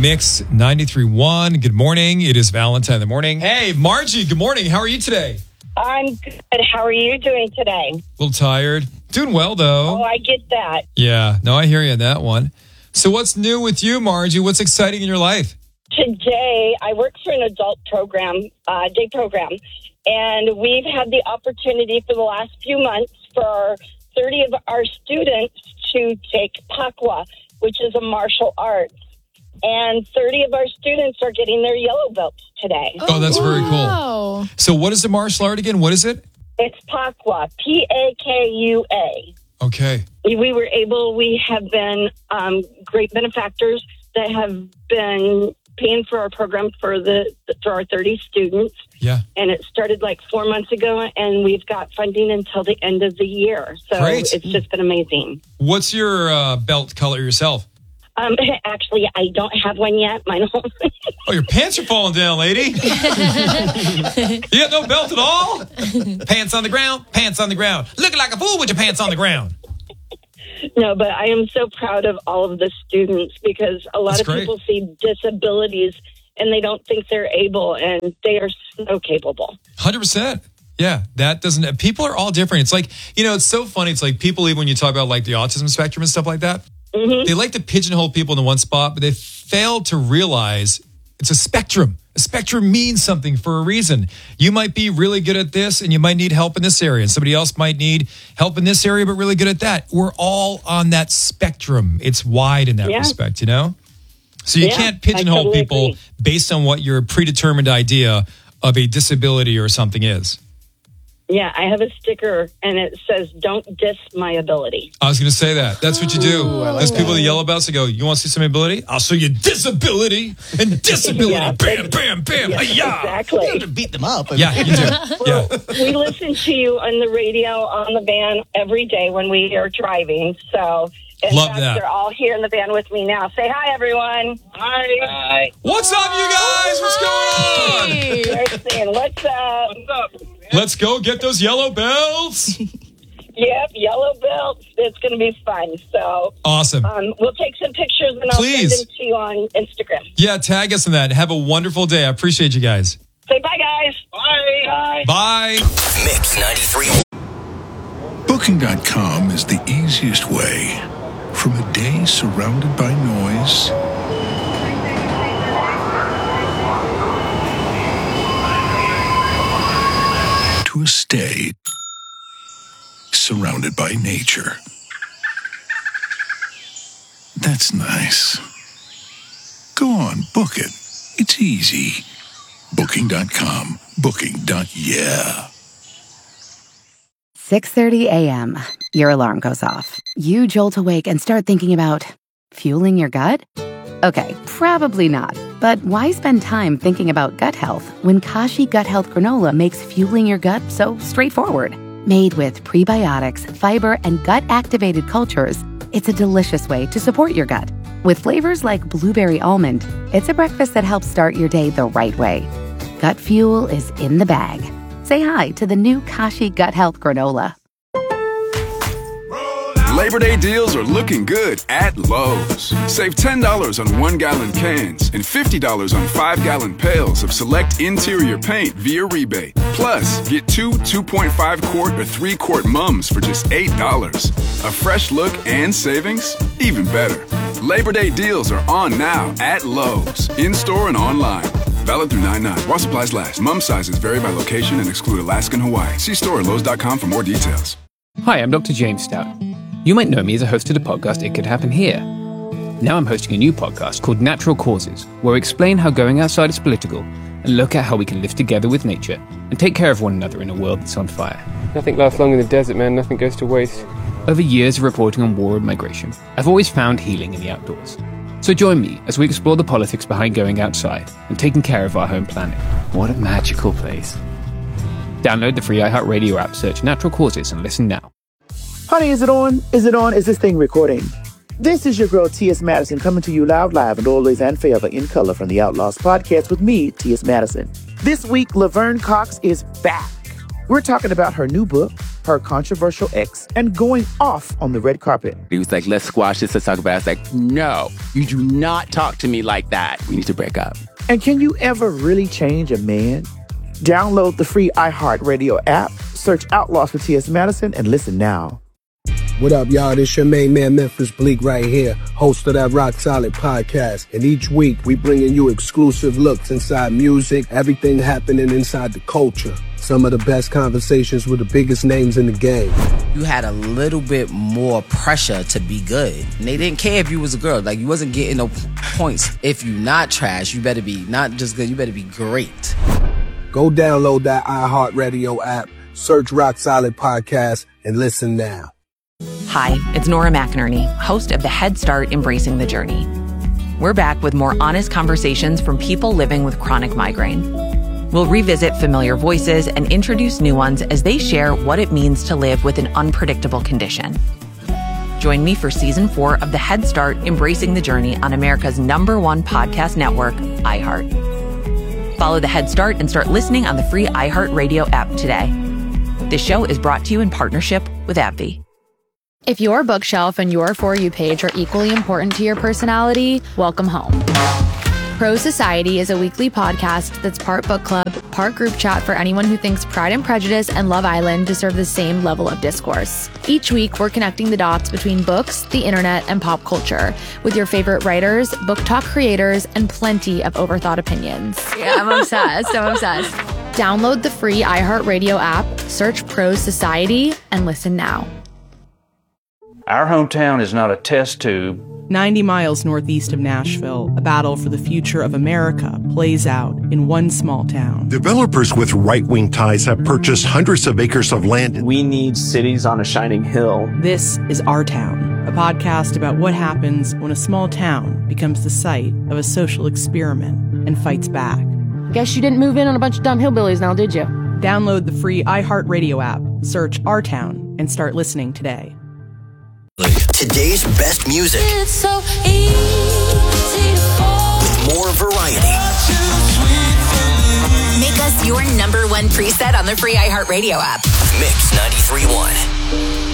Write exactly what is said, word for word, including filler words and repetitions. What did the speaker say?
Mix ninety-three point one. Good morning. It is Valentine in the morning. Hey, Margie, good morning. How are you today? I'm good. How are you doing today? A little tired. Doing well, though. Oh, I get that. Yeah. No, I hear you on that one. So what's new with you, Margie? What's exciting in your life? Today, I work for an adult program, uh, day program, and we've had the opportunity for the last few months for thirty of our students to take Pakwa, which is a martial art. And thirty of our students are getting their yellow belts today. Oh, that's very Wow. cool. So what is the martial art again? What is it? It's Pakwa, P A K U A. Okay. We were able, we have been um, great benefactors that have been paying for our program for the for our thirty students. Yeah. And it started like four months ago, and we've got funding until the end of the year. So Great. It's just been amazing. What's your uh, belt color yourself? Um, actually, I don't have one yet. Mine. Oh, your pants are falling down, lady. You got no belt at all? Pants on the ground, pants on the ground. Looking like a fool with your pants on the ground. No, but I am so proud of all of the students because a lot That's of great. people see disabilities and they don't think they're able, and they are so capable. one hundred percent. Yeah, that doesn't, people are all different. It's like, you know, it's so funny. It's like people, even when you talk about like the autism spectrum and stuff like that, Mm-hmm. they like to pigeonhole people into one spot, but they fail to realize it's a spectrum. A spectrum means something for a reason. You might be really good at this and you might need help in this area, and somebody else might need help in this area, but really good at that. We're all on that spectrum. It's wide in that Yeah. respect, you know? So you Yeah, can't I pigeonhole totally people agree. based on what your predetermined idea of a disability or something is. Yeah, I have a sticker, and it says, "Don't diss my ability." I was going to say that. That's what you do. Ooh, I like Those people that. that yell about us, they go, you want to see some ability? I'll show you disability and disability. Yeah. Bam, bam, bam. Yeah, Hi-ya. exactly. To beat them up. Yeah, you do. Yeah. We listen to you on the radio on the van every day when we are driving. So, in Love fact, that. they're all here in the van with me now. Say hi, everyone. Hi. Hi. What's up, you guys? What's going on? Hey. They're saying, "What's up?" What's up? Let's go get those yellow belts. Yep, yellow belts. It's going to be fun. So, Awesome. um, we'll take some pictures and I'll Please. send them to you on Instagram. Yeah, tag us in that. Have a wonderful day. I appreciate you guys. Say bye, guys. Bye. Bye. Bye. Mix ninety-three. Booking dot com is the easiest way from a day surrounded by noise to a stay surrounded by nature. That's nice. Go on, book it. It's easy. Booking dot com. Booking. Yeah. six thirty a.m. Your alarm goes off. You jolt awake and start thinking about fueling your gut? Okay, probably not. But why spend time thinking about gut health when Kashi Gut Health Granola makes fueling your gut so straightforward? Made with prebiotics, fiber, and gut-activated cultures, it's a delicious way to support your gut. With flavors like blueberry almond, it's a breakfast that helps start your day the right way. Gut fuel is in the bag. Say hi to the new Kashi Gut Health Granola. Labor Day deals are looking good at Lowe's. Save ten dollars on one-gallon cans and fifty dollars on five-gallon pails of select interior paint via rebate. Plus, get two two point five quart or three quart mums for just eight dollars. A fresh look and savings? Even better. Labor Day deals are on now at Lowe's, in-store and online. Valid through nine nine. While supplies last. Mum sizes vary by location and exclude Alaska and Hawaii. See store at Lowe's dot com for more details. Hi, I'm Doctor James Stout. You might know me as a host of the podcast It Could Happen Here. Now I'm hosting a new podcast called Natural Causes, where we explain how going outside is political and look at how we can live together with nature and take care of one another in a world that's on fire. Nothing lasts long in the desert, man. Nothing goes to waste. Over years of reporting on war and migration, I've always found healing in the outdoors. So join me as we explore the politics behind going outside and taking care of our home planet. What a magical place. Download the free iHeartRadio app, search Natural Causes, and listen now. Honey, is it on? Is it on? Is this thing recording? This is your girl, T S. Madison, coming to you loud, live, and always and forever in color from the Outlaws podcast with me, T S. Madison. This week, Laverne Cox is back. We're talking about her new book, her controversial ex, and going off on the red carpet. He was like, let's squash this, let's talk about it. I was like, no, you do not talk to me like that. We need to break up. And can you ever really change a man? Download the free iHeartRadio app, search Outlaws for T S. Madison, and listen now. What up, y'all? This your main man, Memphis Bleak, right here, host of that Rock Solid podcast. And each week, we bringing you exclusive looks inside music, everything happening inside the culture. Some of the best conversations with the biggest names in the game. You had a little bit more pressure to be good. And they didn't care if you was a girl. Like, you wasn't getting no points. If you not trash, you better be not just good, you better be great. Go download that iHeartRadio app, search Rock Solid Podcast, and listen now. Hi, it's Nora McInerney, host of the Head Start Embracing the Journey. We're back with more honest conversations from people living with chronic migraine. We'll revisit familiar voices and introduce new ones as they share what it means to live with an unpredictable condition. Join me for season four of the Head Start Embracing the Journey on America's number one podcast network, iHeart. Follow the Head Start and start listening on the free iHeartRadio app today. This show is brought to you in partnership with AbbVie. If your bookshelf and your For You page are equally important to your personality, welcome home. Pro Society is a weekly podcast that's part book club, part group chat for anyone who thinks Pride and Prejudice and Love Island deserve the same level of discourse. Each week, we're connecting the dots between books, the internet, and pop culture with your favorite writers, book talk creators, and plenty of overthought opinions. Yeah, I'm obsessed. I'm obsessed. Download the free iHeartRadio app, search Pro Society, and listen now. Our hometown is not a test tube. ninety miles northeast of Nashville, a battle for the future of America plays out in one small town. Developers with right-wing ties have purchased hundreds of acres of land. We need cities on a shining hill. This is Our Town, a podcast about what happens when a small town becomes the site of a social experiment and fights back. Guess you didn't move in on a bunch of dumb hillbillies now, did you? Download the free iHeartRadio app, search Our Town, and start listening today. Today's best music. It's so easy to fall. With more variety. Make us your number one preset on the free iHeartRadio app. Mix ninety-three point one.